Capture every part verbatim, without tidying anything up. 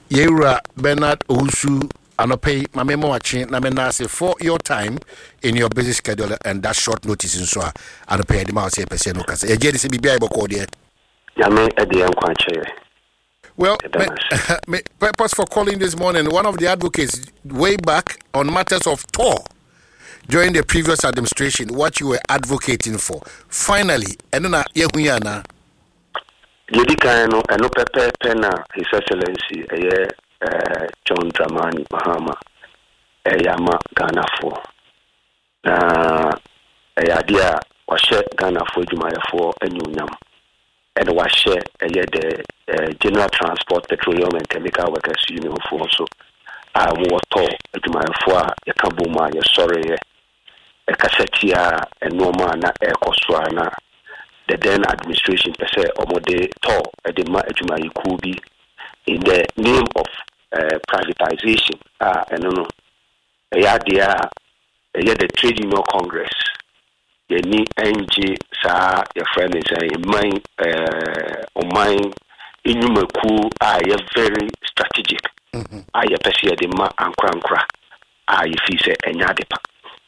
Yera Bernard Owusu Anope Mamemo Wachi Namenase for your time in your busy schedule and that short notice in so Anope the mouse percent okay. A J D C B B I boko there. Yame Edian Quanche. Well, me, purpose for calling this morning, one of the advocates way back on matters of T O R during the previous administration, what you were advocating for. Finally, enuna yehuyana. Yedika no eno pepe pena His Excellency eye John Dramani Mahama eyama Ghana for. Na eyadia washe Ghana for jumayefo enyunyam. And was share the uh, General Transport, Petroleum and Chemical Workers Union for also. I was told to my four, a Kabuma, a sorry, a Cassetia, and Noma, na Air Coswana. The then administration, per se, Omode Tor, at the Majumai Kubi, in the name of uh, privatization. Ah, and no, a yadia, a yet the Trade Union Congress. You need N G sa your friend is saying mine uh on mine in Yumaku are very strategic. I appreciate the ma and crankra. I feel say enyadepa.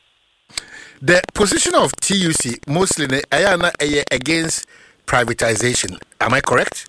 The position of T U C mostly ayana against privatization. Am I correct?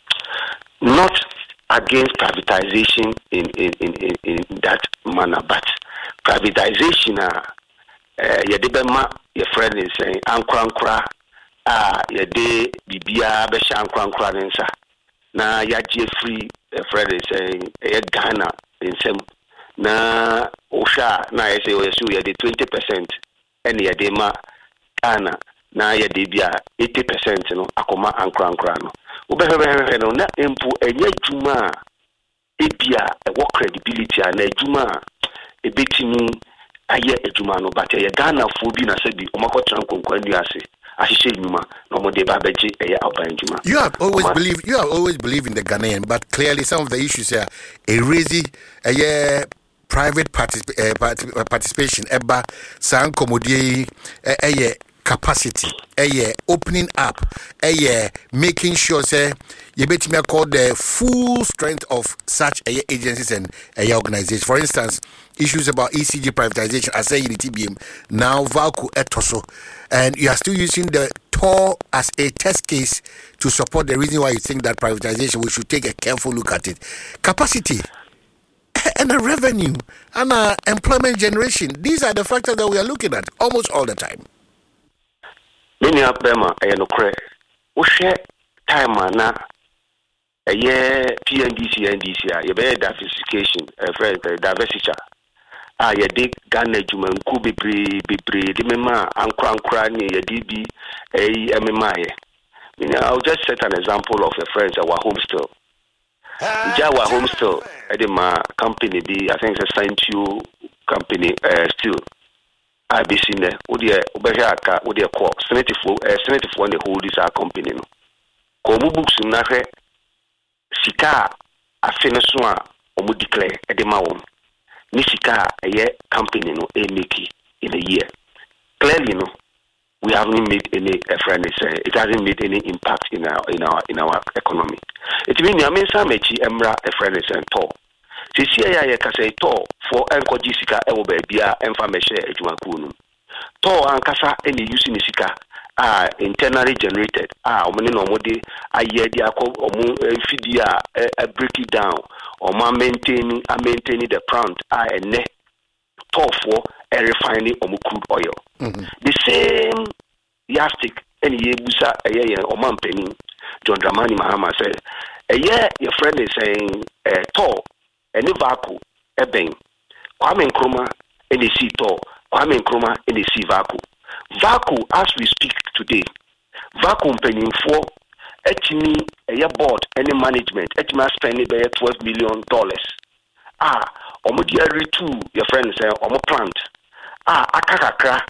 Not against privatization in in, in, in, in that manner, but privatization uh, uh yedebema your friend is saying ankwankra ah ye de bibia be shankwankra nsa na ya je free your friend is saying e Ghana insem na osha na ye say o ye de twenty percent and ye de ma Ghana na ye de bia eighty percent no akoma ankwankra no obehebe no na empu enye djuma e bia e wo credibility na djuma e betimi aye ejuma no but ye Ghana fo bi na se bi omakotran konkwan ni ase ahihye nyuma no mo de ba beji eye aban juma. You have always believed you have always believed in the Ghanaian, but clearly some of the issues here a raising a private particip- uh, participation eba san komodie eye capacity eye opening up eye making sure say you betimi call the full strength of such eye agencies and eye organizations. For instance, issues about E C G privatization, I say in the T B M, now Valco etoso, and you are still using the T O R as a test case to support the reason why you think that privatization, we should take a careful look at it. Capacity and the revenue and uh, employment generation, these are the factors that we are looking at almost all the time. Many of them are no credit. We share time na a year P N D C and D C I, you better diversification, a diversity. Ah, ye dig Ghana Juman Kubi Bri Bibri, the Mema, Ankran Crani, ye D B, a M M I. I'll just set an example of a friend that were home still. Jawa home still, Edema company, be I think it's a Saint You company, uh, still. I be seen there, Udia Ubehaka, Udia Corp, Senative for a Senative one, the whole is our company. No. Komu books in Nare Sika, a Finesua, Omu declare, Edema. Nisika a year company no a make in a year. Clearly, no, we haven't made any uh, friend say it hasn't made any impact in our in our in our economy. It means I mean some emra a friend is and tall. This year I can say tall for Uncle Jessica Elbea and Fameshe Ejuakunu. Tall and Casa any using Nisika are internally generated. Ah, when no more I hear the or fidia break it down. Or ma maintaining and maintaining the plant are a net tough for a refining or crude oil. Mm-hmm. The same yastic any yebusa a year or man penny. John Dramani Mahama said, a year your friend is saying a tall any vacuum a bang. Kwame Nkrumah in the sea tall, Kwame Nkrumah in the sea vacuum. Vacuum as we speak today. Vacuum penny for Etimi a year board any management etimi spend about twelve million dollars. Ah, omo diary two your friend say omo plant. Ah, akakakra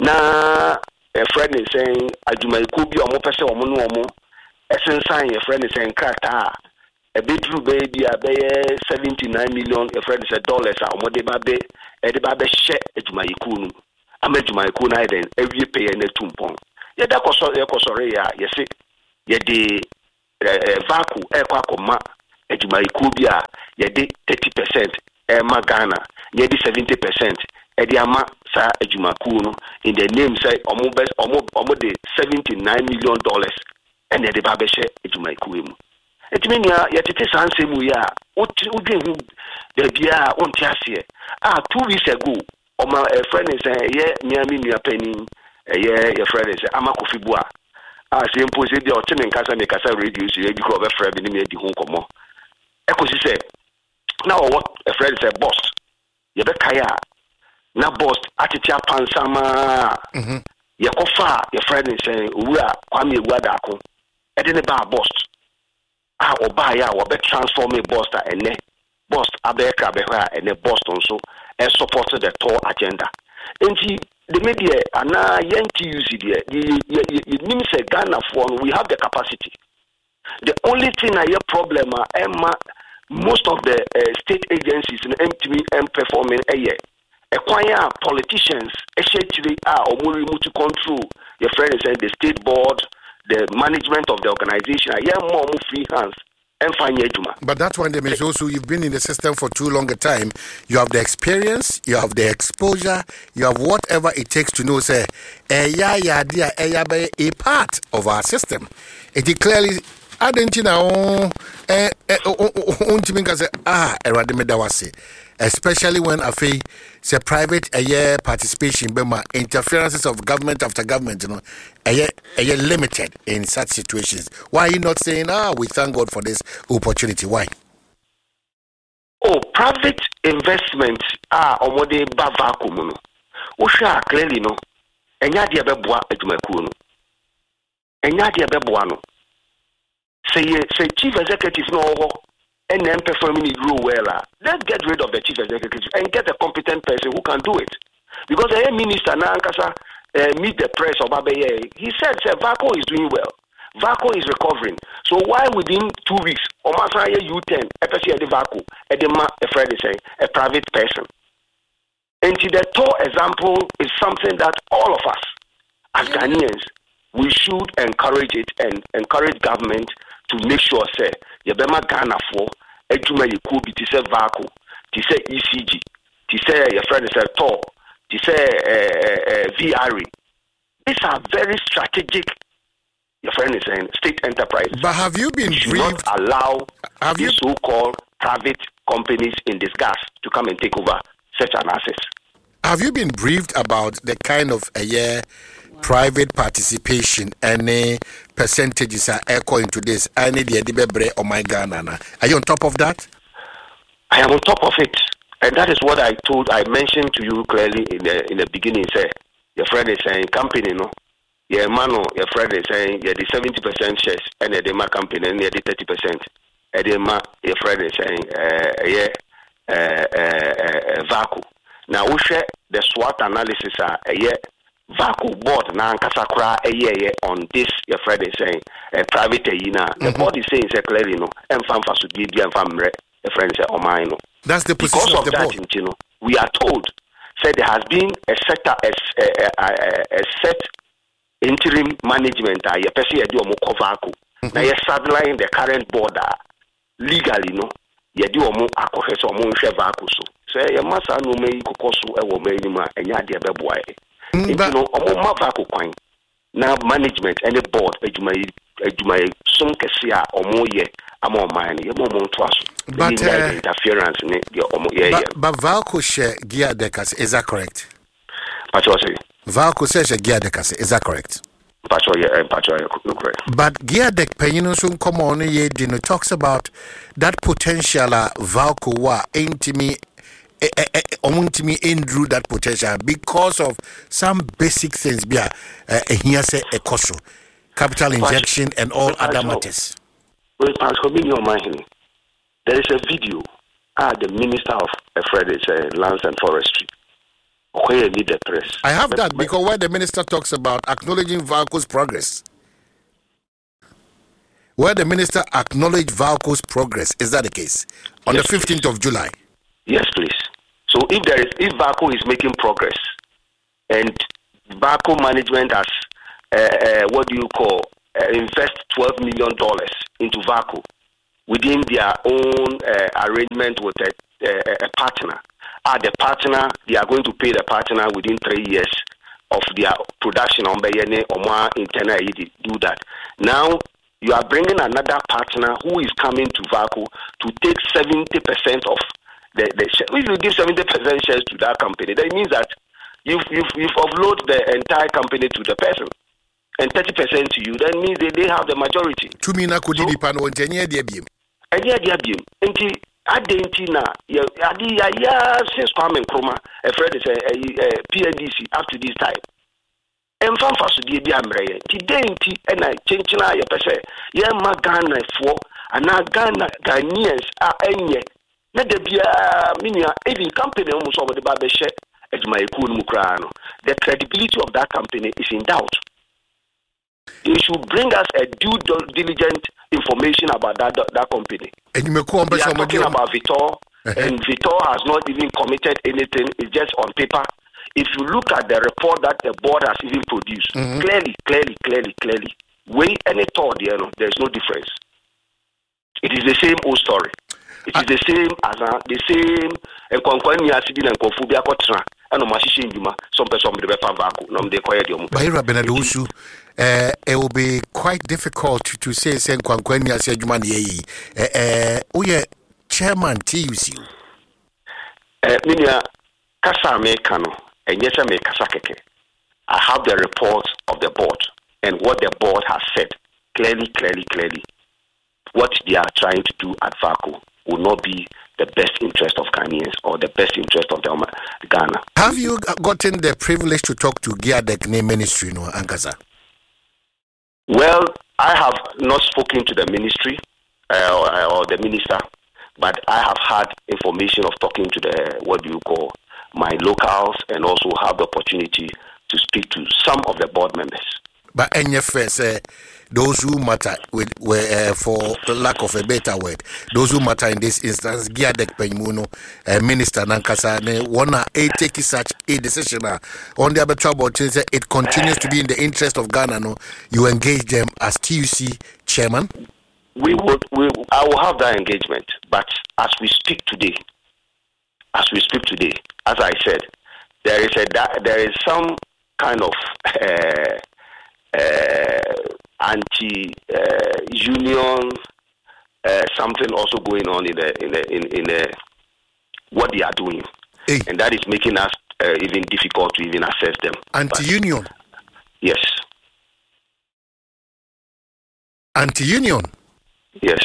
na a friend is saying aduma ikubi omo pese omo no omo esen sign your friend is saying krata a bedroom baby a be seventy-nine million your friend is dollars ah omo de ba be e de ba be share aduma ikunu ameduma ikunu then every pay na tumpon. Ye da koso ye kosore ya ye say ye de vacuum e kwa koma ejuma ikubia ye de thirty percent e ma Ghana ye de seventy percent e de ama sa ejuma ku no in the name say omo best omo omo de seventy-nine million dollars and ye de ba be she ejuma iku emu etimi nia ye tete sanse mu ya udwe hu de bia onti ase ah two weeks ago oma a friend say ye miami nua pani ye your friend say amakofi bua ah say impose dey o tene nkasa me kasa radio so ye bi ko be friend ni me di hu komo ekosi say now what a friend say boss ye be kaya na boss atitia pansama mhm ye kofa your friend say owura kwame egwada ako e de ne ba boss ah oba ya wo be transform a boss ta ene boss abeka be ha ene boss so e support the tour agenda enti the media ana yenti use there you mean say Ghana for we have the capacity. The only thing I hear problem are Emma most of the uh, state agencies in M T V and performing a year acquire politicians actually are or more to control your friend is the state board, the management of the organization I hear more free hands. But that's one they may also you've been in the system for too long a time. You have the experience, you have the exposure, you have whatever it takes to know say eh ya ya dia eh ya be a part of our system. It clearly adentina eh eh untimi ka say ah erade medawase. Especially when I feel say private a year participation bema interferences of government after government, you know, a year a year limited in such situations. Why are you not saying ah we thank God for this opportunity? Why? Oh, private investment ah omode ba vacuum no. O sha clearly no. Enya dia beboa adwumakuo no. Enya dia beboa no. Say say chief executive no ho and then performing it real well. Let's get rid of the chief executive and get a competent person who can do it. Because the minister Nankasa uh, meet the press of Abaye, he said, say, Vaco is doing well. Vaco is recovering. So why within two weeks, Omasaya U ten, F S C at the Vaco, at the a Friday say, a private person. And to the tour example is something that all of us as Ghanaians, we should encourage it and encourage government to make sure, say, Yabema Ghana for Ejuma Yikubi, to say Vaco, to say E C G, to say your friend is a tour, to say uh, uh, V R E. These are very strategic, your friend is saying, state enterprise. But have you been briefed? Not allow have the you so-called private companies in disguise to come and take over such an asset. Have you been briefed about the kind of a year private participation any percentages are echoing to this? I need the Edibebre or my Ghana. Are you on top of that? I am on top of it. And that is what I told, I mentioned to you clearly in the in the beginning. Say, your friend is saying, company, no? Your man, your friend is saying, you're the seventy percent shares, and you're the ma company, and you're the thirty percent. And your ma, your friend is saying, uh, yeah, uh, uh, uh, Vaco. Now, we share the SWOT analysis, uh, yeah. Vaco board na nkasakura eye on this your friend is saying a private yina the board is saying say clearly no emfa mfa so bia emfa mre the friend say o man no that's the position because of the that, board you know, we are told said there has been a set a, a, a, a set interim management a ye person ye do omo Vaco na ye sideline the current board legally no ye do omo akohwe so omo nhwe Vaco so so ye masa no mai kokoso e wo mai ni ma enya de beboa e you know, omo Vaco coin now management and the board ejuma ejuma some kesia omo ye amo mine ye mo mo twaso but uh, interference in the omo ye but, but Vaco share Gia Dekas, is that correct? Pacho say Vaco says Gia Dekas, is that correct? Pacho yeah, Pacho correct. But Gia Dek Penino soon come on ye dino talks about that potential uh, Vaco wa intimi omuntimi endrew that potential because of some basic things bia here say a cost capital injection and all other matters. Well, there is a video ah the minister of uh, Fred is uh, lands and forestry where need the press. I have but, that but, because where the minister talks about acknowledging Vaco's progress. Where the minister acknowledged Vaco's progress, is that the case? On yes, the fifteenth of July. Yes, please. So if there is, if Vaco is making progress, and Vaco management has, uh, uh, what do you call, uh, invest twelve million dollars into Vaco, within their own uh, arrangement with a, a, a partner. Ah, the partner, they are going to pay the partner within three years of their production on Bayene or more internal do that. Now you are bringing another partner who is coming to VACO to take seventy percent of the, the if you give seventy percent shares to that company, that means that you've you've you've offloaded the entire company to the person. And thirty percent to you, that means they, they have the majority. To me, I could do the panel and ten year debium. And yeah, debium. And Adentina, ya ya ya since Kwame Nkrumah, a friend is a P N D C up to this time. And from first to the Amray, today, and I change now your person, yeah, my Ghana for, and now Ghana Ghanaians are any. Let there be a mini even company almost over the Babeshe as my Kunumukrano. The credibility of that company is in doubt. They should bring us a due diligent information about that that company. And you may call we are talking about Vitor, and Vitor has not even committed anything. It's just on paper. If you look at the report that the board has even produced, mm-hmm. clearly, clearly, clearly, clearly, way any thought, you know, there's no difference. It is the same old story. It is the same as uh, the same. And Kwankwan Yasidin and Kofubia Kotra and Omashishin Juma. Some person with the Pavaku, no, they call it. Bahira Benadusu. Uh, it will be quite difficult to, to say, saying Kwankwenya said, man, ye, eh, oh, yeah, chairman T U C. Minia Kasa Mekano, and yes, I make Kasakeke. I have the report of the board and what the board has said clearly, clearly, clearly. What they are trying to do at VACO will not be the best interest of Ghanaians or the best interest of the Ghana. Have you gotten the privilege to talk to Giadek Ministry, no, Ankasa? Well, I have not spoken to the ministry uh, or, or the minister, but I have had information of talking to the, what do you call, my locals, and also have the opportunity to speak to some of the board members. But N F S, uh, those who matter, with, uh, for lack of a better word, those who matter in this instance, Giadek Penymuno, uh, Minister Nankasa, wanna take such a decision uh, on the other trouble. It continues to be in the interest of Ghana. No, you engage them as T U C chairman. We would, we, I will have that engagement, but as we speak today, as we speak today, as I said, there is a there is some kind of. Uh, Uh, anti-union, uh, uh, something also going on in the, in the, in in the, what they are doing, hey. And that is making us uh, even difficult to even assess them. Anti-union. But, yes. Anti-union. Yes.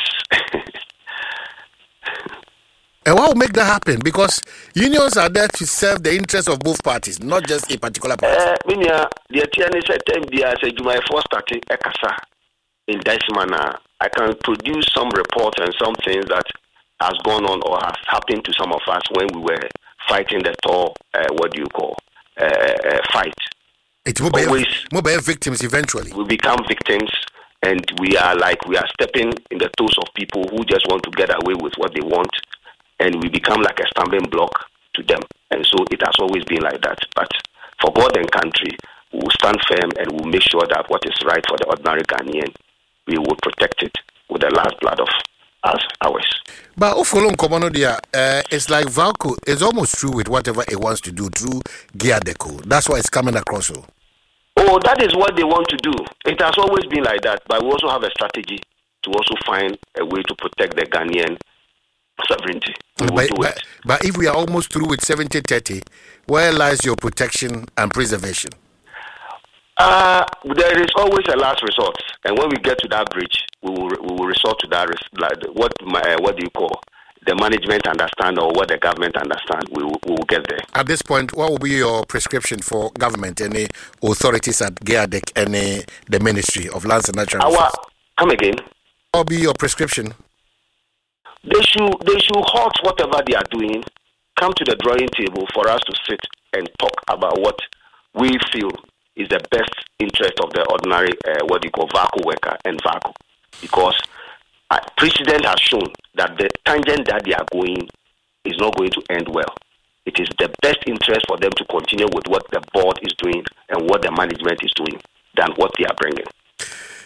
And what will make that happen? Because unions are there to serve the interests of both parties, not just a particular party. Uh, Minya, the T N S time there said you might first starting Ekasa in this manner. I can produce some reports and some things that has gone on or has happened to some of us when we were fighting the Tor, uh, what do you call, uh, uh, fight. It will be Always, be victims eventually. We become victims, and we are like we are stepping in the toes of people who just want to get away with what they want. And we become like a stumbling block to them. And so it has always been like that. But for God and country, we will stand firm and we will make sure that what is right for the ordinary Ghanaian, we will protect it with the last blood of us, ours. But Ofolon Komonodia, uh, it's like VACO is almost through with whatever it wants to do through Giadeko. That's why it's coming across. So. Oh, that is what they want to do. It has always been like that. But we also have a strategy to also find a way to protect the Ghanaian sovereignty. But, but, but if we are almost through with seventy thirty, where lies your protection and preservation? Uh, there is always a last resort, and when we get to that bridge, we will we will resort to that. Like what uh, what do you call the management understand or what the government understand? We will, we will get there. At this point, what will be your prescription for government, any authorities at Giadek, any the Ministry of Lands and Natural Resources? Come again. What will be your prescription? They should they should halt whatever they are doing, come to the drawing table for us to sit and talk about what we feel is the best interest of the ordinary, uh, what you call VACO worker and VACO. Because uh, precedent has shown that the tangent that they are going is not going to end well. It is the best interest for them to continue with what the board is doing and what the management is doing than what they are bringing.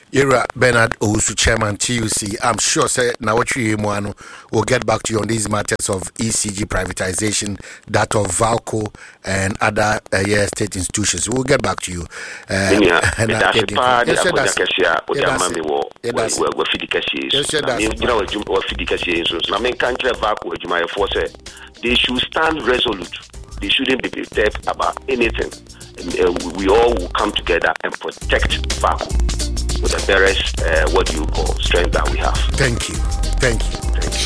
Yera Bernard Owusu, Chairman T U C. I'm sure say Nawatri Moano will get back to you on these matters of E C G privatization, that of Valco and other uh, yeah, state institutions. We'll get back to you. Uh, and I get they should stand resolute. They shouldn't be disturbed about anything. And, uh, we all will come together and protect Valco with the various, uh, what you call, strength that we have. Thank you. Thank you. Thank you.